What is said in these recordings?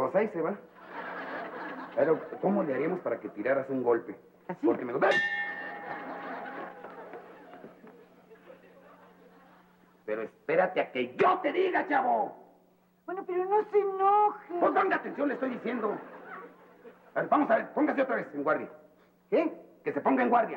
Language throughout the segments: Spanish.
Pues ahí se va. Pero, ¿cómo le haríamos para que tiraras un golpe? ¿Así? Porque me gusta. Pero espérate a que yo te diga, chavo. Bueno, pero no se enoje. Pues ponga atención, le estoy diciendo. A ver, vamos a ver, póngase otra vez en guardia. ¿Qué? Que se ponga en guardia.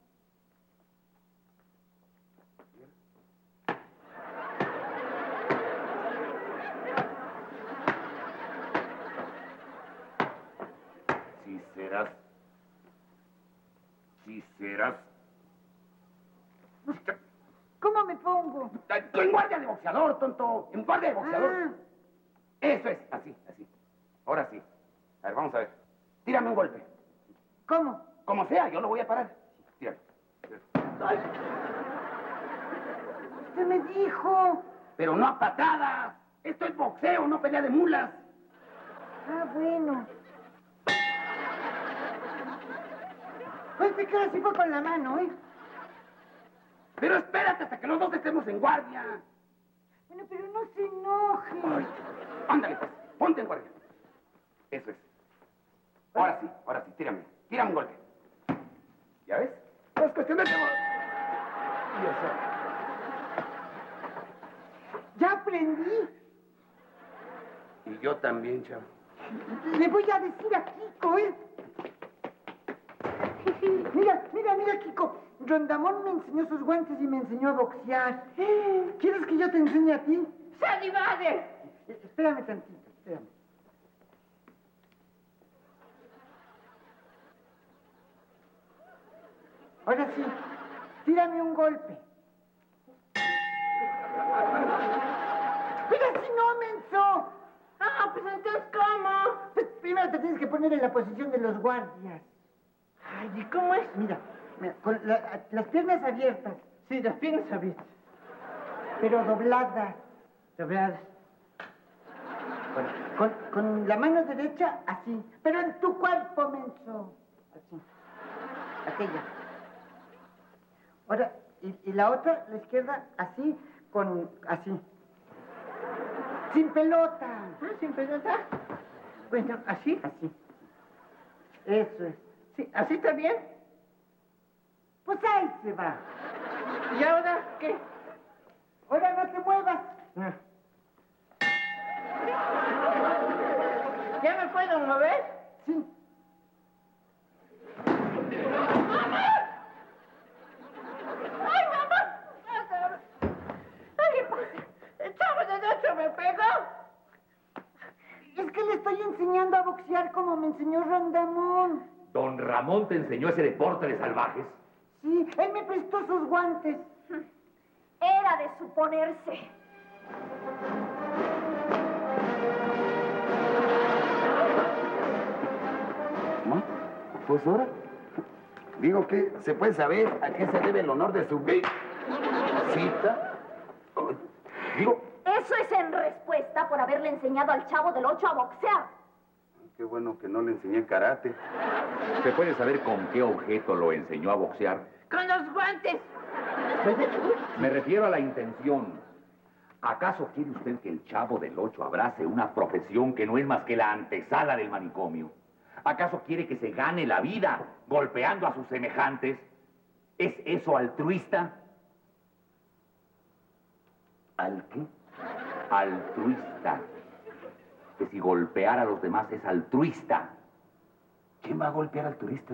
Si serás. Si serás. ¿Cómo me pongo? Tú en guardia de boxeador, tonto. En guardia de boxeador. Ah. Eso es, así, así. Ahora sí. A ver, vamos a ver. Tírame un golpe. ¿Cómo? Como sea, yo lo voy a parar. Tírame. Ay. Usted me dijo. Pero no a patadas. Esto es boxeo, no pelea de mulas. Ah, bueno. Pues te quedas así fue con la mano, ¿eh? Pero espérate hasta que los dos estemos en guardia. Bueno, pero no se enoje. Ay, ándale, pues. Ponte en guardia. Eso es. Ahora sí, tírame. Tírame un golpe. ¿Ya ves? No es cuestión de... Y eso. Ya aprendí. Y yo también, chavo. Le voy a decir a Kiko, ¿eh? Mira, Kiko. Rondamón me enseñó sus guantes y me enseñó a boxear. ¿Quieres que yo te enseñe a ti? ¡Sani, madre! Espérame tantito, espérame. Ahora sí, tírame un golpe. ¡Pero si no, menso! Ah, pues entonces, ¿cómo? Pues primero te tienes que poner en la posición de los guardias. Ay, ¿y cómo es? Mira, con las piernas abiertas. Sí, las piernas abiertas. Pero dobladas. Dobladas. Con la mano derecha, así. Pero en tu cuerpo, menso. Así. Aquella. Ahora, y la otra, la izquierda, así, así. Sin pelota. Ah, sin pelota. Bueno, ¿así? Así. Eso es. Sí, ¿así está bien? Pues ahí se va. ¿Y ahora qué? Ahora no te muevas. ¿Ya me puedo mover? Sí. ¡Ay, mamá! ¿Qué pasa? ¿El chavo de 8 me pegó? Es que le estoy enseñando a boxear como me enseñó Rondamón. ¿Don Ramón te enseñó ese deporte de salvajes? Sí, él me prestó sus guantes. Era de suponerse. ¿No? Pues ahora. Digo que se puede saber a qué se debe el honor de su visita. Digo. Eso es en respuesta por haberle enseñado al Chavo del 8 a boxear. Qué bueno que no le enseñé karate. ¿Se puede saber con qué objeto lo enseñó a boxear? ¡Con los guantes! Me refiero a la intención. ¿Acaso quiere usted que el Chavo del 8 abrace una profesión que no es más que la antesala del manicomio? ¿Acaso quiere que se gane la vida golpeando a sus semejantes? ¿Es eso altruista? ¿Al qué? Altruista. Que si golpear a los demás es altruista. ¿Quién va a golpear al turista?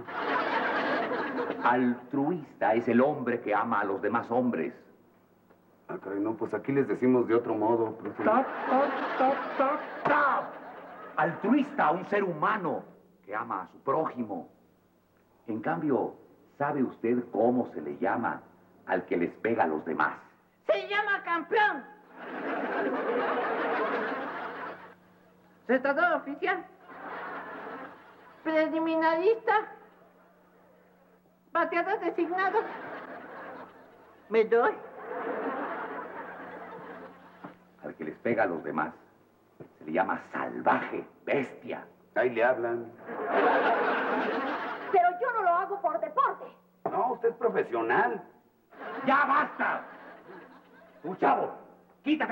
Altruista es el hombre que ama a los demás hombres. Ah, caray, no, pues aquí les decimos de otro modo, profe. ¡Stop, stop, stop, stop! Altruista, un ser humano que ama a su prójimo. En cambio, ¿sabe usted cómo se le llama al que les pega a los demás? ¡Se llama campeón! Retador oficial. Preliminarista. Bateador designado. ¿Me doy? Al que les pega a los demás se le llama salvaje, bestia. Ahí le hablan. Pero yo no lo hago por deporte. No, usted es profesional. ¡Ya basta! Tú, Chavo, quítate